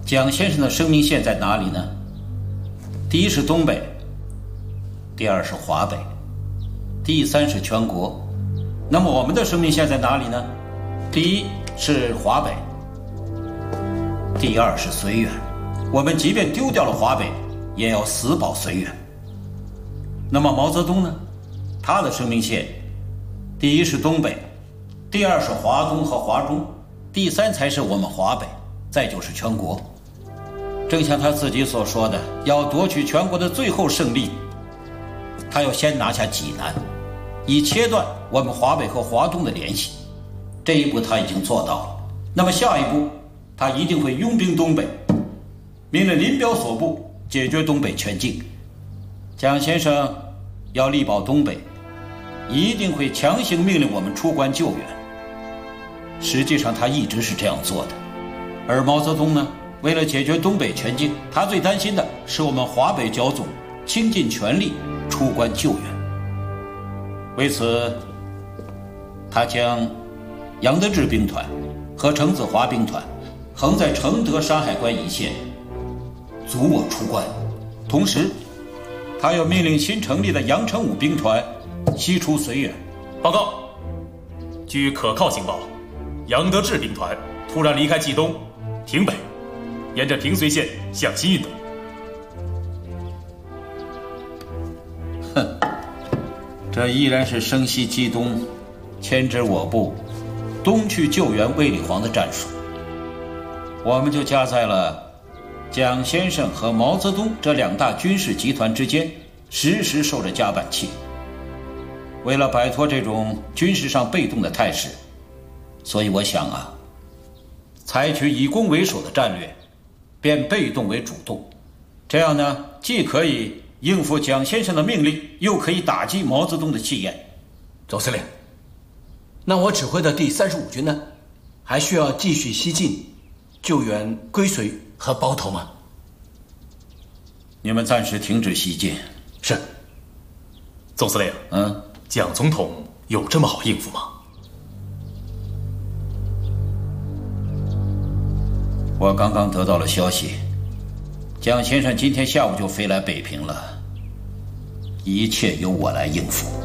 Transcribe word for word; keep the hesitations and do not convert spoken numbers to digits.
蒋先生的生命线在哪里呢？第一是东北，第二是华北，第三是全国。那么我们的生命线在哪里呢？第一是华北，第二是绥远。我们即便丢掉了华北，也要死保绥远。那么毛泽东呢？他的生命线，第一是东北，第二是华东和华中，第三才是我们华北，再就是全国。正像他自己所说的，要夺取全国的最后胜利，他要先拿下济南，以切断我们华北和华东的联系。这一步他已经做到了。那么下一步，他一定会拥兵东北，命令林彪所部解决东北全境。蒋先生要力保东北，一定会强行命令我们出关救援。实际上他一直是这样做的。而毛泽东呢，为了解决东北全境，他最担心的是我们华北剿总倾尽全力出关救援。为此，他将杨得志兵团和程子华兵团横在承德山海关一线，阻我出关。同时，他又命令新成立的杨成武兵团西出绥远。 报告，据可靠情报，杨得志兵团突然离开冀东，挺北，沿着平绥线向西运动。 哼，这依然是声西击东，牵制我部东去救援卫立煌的战术。我们就夹在了蒋先生和毛泽东这两大军事集团之间，时时受着夹板气。为了摆脱这种军事上被动的态势，所以我想啊，采取以攻为守的战略，变被动为主动，这样呢，既可以应付蒋先生的命令，又可以打击毛泽东的气焰。 总司令，那我指挥的第三十五军呢，还需要继续西进救援归绥和包头吗？ 你们暂时停止西进。 是。 总司令， 嗯， 蒋总统有这么好应付吗？ 我刚刚得到了消息，蒋先生今天下午就飞来北平了，一切由我来应付。